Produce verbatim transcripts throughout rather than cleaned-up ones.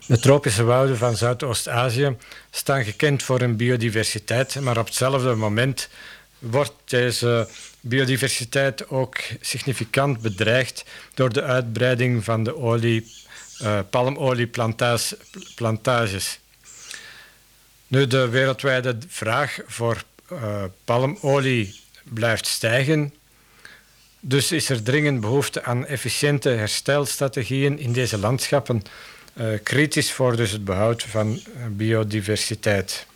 De tropische wouden van Zuidoost-Azië staan gekend voor hun biodiversiteit, maar op hetzelfde moment wordt deze biodiversiteit ook significant bedreigd door de uitbreiding van de olie, uh, palmolieplantages. Nu, de wereldwijde vraag voor uh, palmolie blijft stijgen. Dus is er dringend behoefte aan efficiënte herstelstrategieën in deze landschappen, uh, kritisch voor dus het behoud van uh, biodiversiteit.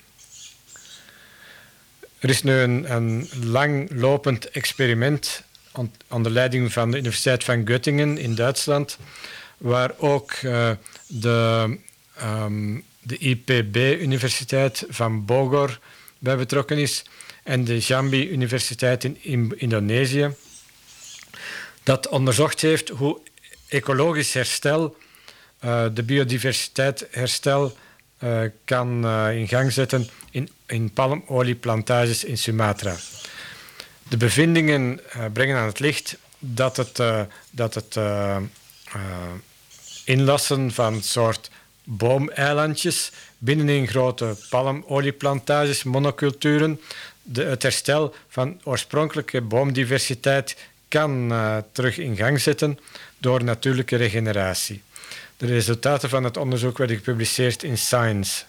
Er is nu een, een langlopend experiment onder leiding van de Universiteit van Göttingen in Duitsland, waar ook uh, de, um, de I P B-universiteit van Bogor bij betrokken is en de Jambi-universiteit in, in Indonesië, dat onderzocht heeft hoe ecologisch herstel, uh, de biodiversiteit herstel, uh, kan uh, in gang zetten in, in palmolieplantages in Sumatra. De bevindingen uh, brengen aan het licht dat het, uh, dat het uh, uh, inlassen van soort boomeilandjes binnenin grote palmolieplantages, monoculturen, de, het herstel van oorspronkelijke boomdiversiteit kan uh, terug in gang zetten door natuurlijke regeneratie. De resultaten van het onderzoek werden gepubliceerd in Science.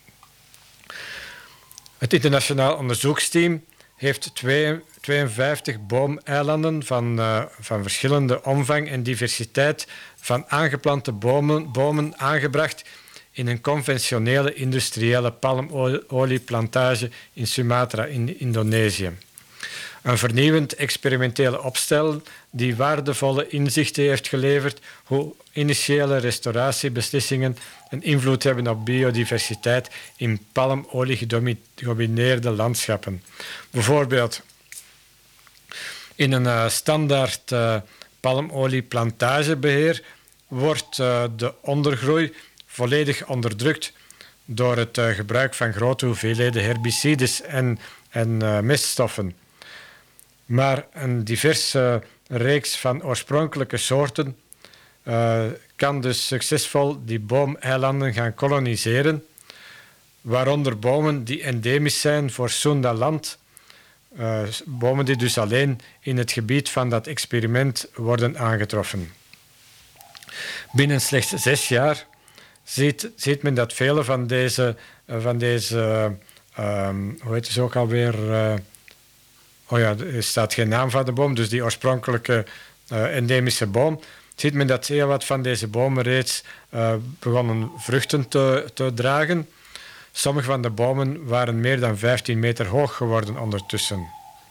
Het internationaal onderzoeksteam heeft tweeënvijftig boomeilanden van, uh, van verschillende omvang en diversiteit van aangeplante bomen, bomen aangebracht in een conventionele industriële palmolieplantage in Sumatra in Indonesië. Een vernieuwend experimentele opstel die waardevolle inzichten heeft geleverd hoe initiële restauratiebeslissingen een invloed hebben op biodiversiteit in palmolie gedomineerde landschappen. Bijvoorbeeld in een uh, standaard uh, palmolieplantagebeheer wordt uh, de ondergroei volledig onderdrukt door het uh, gebruik van grote hoeveelheden herbicides en, en uh, meststoffen. Maar een diverse reeks van oorspronkelijke soorten uh, kan dus succesvol die boomeilanden gaan koloniseren, waaronder bomen die endemisch zijn voor Sundaland, uh, bomen die dus alleen in het gebied van dat experiment worden aangetroffen. Binnen slechts zes jaar ziet, ziet men dat vele van deze, uh, van deze uh, um, hoe heet het ook alweer... Uh, Oh ja, er staat geen naam van de boom, dus die oorspronkelijke uh, endemische boom. Ziet men dat heel wat van deze bomen reeds uh, begonnen vruchten te, te dragen. Sommige van de bomen waren meer dan vijftien meter hoog geworden ondertussen.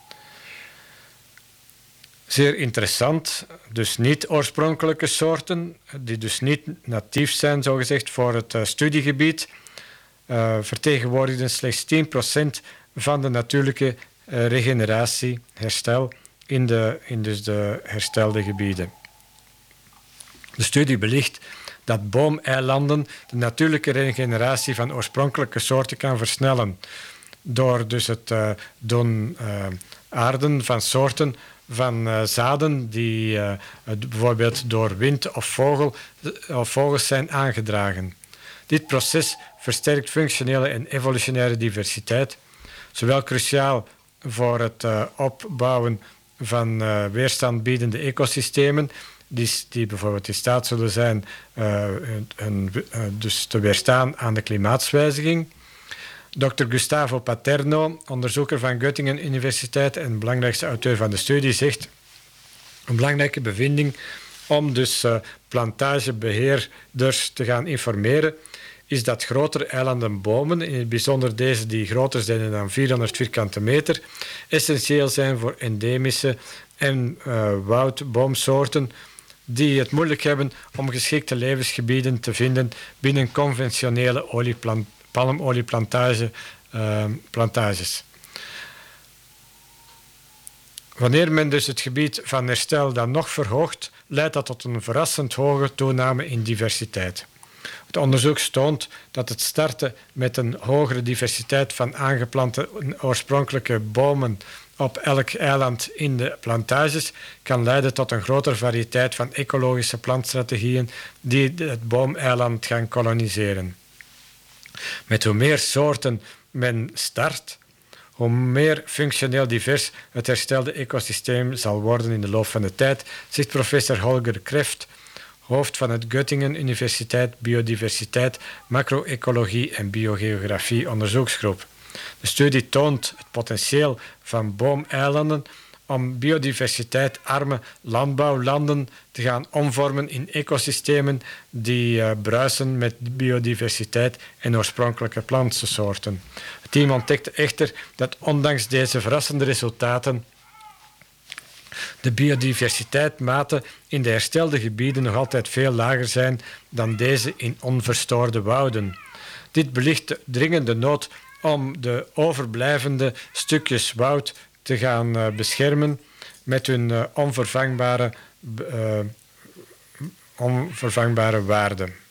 Zeer interessant, dus niet oorspronkelijke soorten, die dus niet natief zijn, zogezegd, voor het uh, studiegebied, uh, vertegenwoordigden slechts tien procent van de natuurlijke Uh, regeneratie, herstel in, de, in dus de herstelde gebieden. De studie belicht dat boomeilanden de natuurlijke regeneratie van oorspronkelijke soorten kan versnellen door dus het uh, doen uh, aarden van soorten van uh, zaden die uh, bijvoorbeeld door wind of, vogel, of vogels zijn aangedragen. Dit proces versterkt functionele en evolutionaire diversiteit, zowel cruciaal voor het uh, opbouwen van uh, weerstandbiedende ecosystemen, die, die bijvoorbeeld in staat zullen zijn uh, een, uh, dus te weerstaan aan de klimaatswijziging. dokter Gustavo Paterno, onderzoeker van Göttingen Universiteit en belangrijkste auteur van de studie, zegt: een belangrijke bevinding om dus uh, plantagebeheerders te gaan informeren is dat grotere eilandenbomen, in het bijzonder deze die groter zijn dan vierhonderd vierkante meter, essentieel zijn voor endemische en uh, woudboomsoorten die het moeilijk hebben om geschikte levensgebieden te vinden binnen conventionele olieplant- palmolieplantages. Uh, plantages. Wanneer men dus het gebied van herstel dan nog verhoogt, leidt dat tot een verrassend hoge toename in diversiteit. Het onderzoek toont dat het starten met een hogere diversiteit van aangeplante oorspronkelijke bomen op elk eiland in de plantages kan leiden tot een grotere variëteit van ecologische plantstrategieën die het boomeiland gaan koloniseren. Met hoe meer soorten men start, hoe meer functioneel divers het herstelde ecosysteem zal worden in de loop van de tijd, zegt professor Holger Kreft, hoofd van het Göttingen Universiteit Biodiversiteit, Macro-ecologie en Biogeografie onderzoeksgroep. De studie toont het potentieel van boomeilanden om biodiversiteit-arme landbouwlanden te gaan omvormen in ecosystemen die uh, bruisen met biodiversiteit en oorspronkelijke plantensoorten. Het team ontdekte echter dat ondanks deze verrassende resultaten de biodiversiteitsmaten in de herstelde gebieden nog altijd veel lager zijn dan deze in onverstoorde wouden. Dit belicht de dringende nood om de overblijvende stukjes woud te gaan uh, beschermen met hun uh, onvervangbare, uh, onvervangbare waarde.